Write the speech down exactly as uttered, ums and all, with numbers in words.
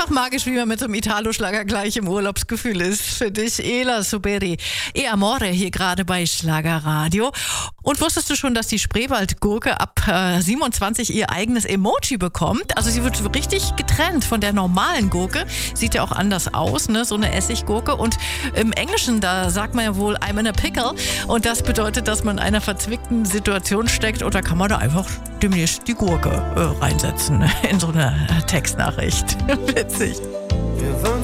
einfach magisch, wie man mit so einem Italo-Schlager gleich im Urlaubsgefühl ist. Für dich, Ela Suberi. E Amore hier gerade bei Schlagerradio. Und wusstest du schon, dass die Spreewaldgurke ab äh, siebenundzwanzig ihr eigenes Emoji bekommt? Also sie wird richtig getrennt von der normalen Gurke. Sieht ja auch anders aus, ne? So eine Essiggurke. Und im Englischen, da sagt man ja wohl I'm in a pickle. Und das bedeutet, dass man in einer verzwickten Situation steckt. Und da kann man da einfach demnächst die Gurke äh, reinsetzen in so eine Textnachricht. Witzig. Wir waren